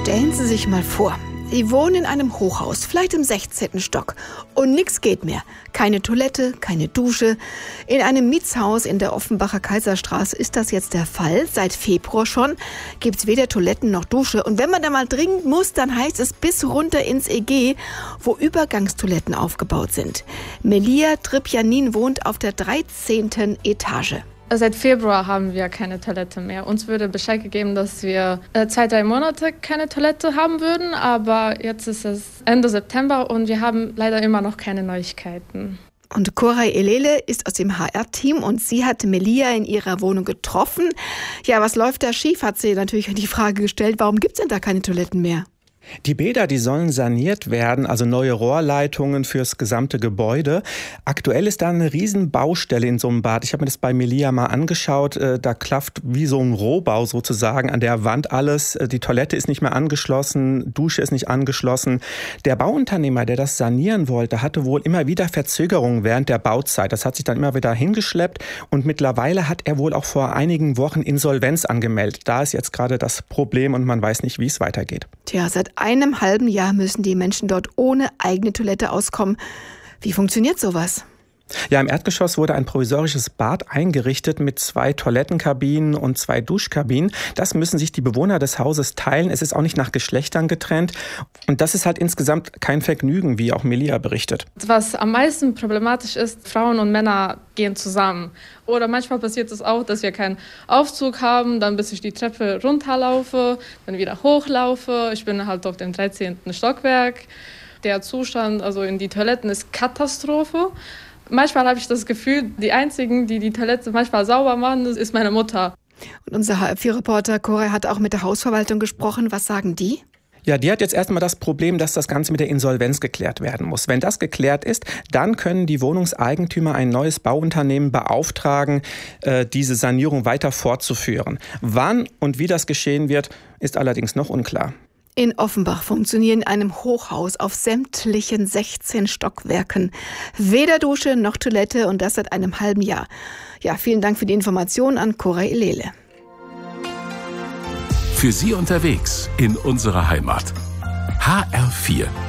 Stellen Sie sich mal vor, Sie wohnen in einem Hochhaus, vielleicht im 16. Stock und nichts geht mehr. Keine Toilette, keine Dusche. In einem Mietshaus in der Offenbacher Kaiserstraße ist das jetzt der Fall. Seit Februar schon gibt es weder Toiletten noch Dusche. Und wenn man da mal dringend muss, dann heißt es bis runter ins EG, wo Übergangstoiletten aufgebaut sind. Melia Tripjanin wohnt auf der 13. Etage. Seit Februar haben wir keine Toilette mehr. Uns wurde Bescheid gegeben, dass wir 2-3 Monate keine Toilette haben würden, aber jetzt ist es Ende September und wir haben leider immer noch keine Neuigkeiten. Und Koray Elele ist aus dem HR-Team und sie hat Melia in ihrer Wohnung getroffen. Ja, was läuft da schief, hat sie natürlich die Frage gestellt, warum gibt es denn da keine Toiletten mehr? Die Bäder, die sollen saniert werden, also neue Rohrleitungen fürs gesamte Gebäude. Aktuell ist da eine riesen Baustelle in so einem Bad. Ich habe mir das bei Melia mal angeschaut. Da klafft wie so ein Rohbau sozusagen an der Wand alles. Die Toilette ist nicht mehr angeschlossen, Dusche ist nicht angeschlossen. Der Bauunternehmer, der das sanieren wollte, hatte wohl immer wieder Verzögerungen während der Bauzeit. Das hat sich dann immer wieder hingeschleppt und mittlerweile hat er wohl auch vor einigen Wochen Insolvenz angemeldet. Da ist jetzt gerade das Problem und man weiß nicht, wie es weitergeht. Tja, seit einem halben Jahr müssen die Menschen dort ohne eigene Toilette auskommen. Wie funktioniert sowas? Ja, im Erdgeschoss wurde ein provisorisches Bad eingerichtet mit 2 Toilettenkabinen und 2 Duschkabinen. Das müssen sich die Bewohner des Hauses teilen. Es ist auch nicht nach Geschlechtern getrennt. Und das ist halt insgesamt kein Vergnügen, wie auch Melia berichtet. Was am meisten problematisch ist, Frauen und Männer gehen zusammen. Oder manchmal passiert es auch, dass wir keinen Aufzug haben, dann bis ich die Treppe runterlaufe, dann wieder hochlaufe. Ich bin halt auf dem 13. Stockwerk. Der Zustand, also in die Toiletten, ist Katastrophe. Manchmal habe ich das Gefühl, die Einzigen, die die Toilette manchmal sauber machen, ist meine Mutter. Und unser HR4-Reporter Koray hat auch mit der Hausverwaltung gesprochen. Was sagen die? Ja, die hat jetzt erstmal das Problem, dass das Ganze mit der Insolvenz geklärt werden muss. Wenn das geklärt ist, dann können die Wohnungseigentümer ein neues Bauunternehmen beauftragen, diese Sanierung weiter fortzuführen. Wann und wie das geschehen wird, ist allerdings noch unklar. In Offenbach funktionieren in einem Hochhaus auf sämtlichen 16 Stockwerken weder Dusche noch Toilette und das seit einem halben Jahr. Ja, vielen Dank für die Information an Koray Elele. Für Sie unterwegs in unserer Heimat. HR4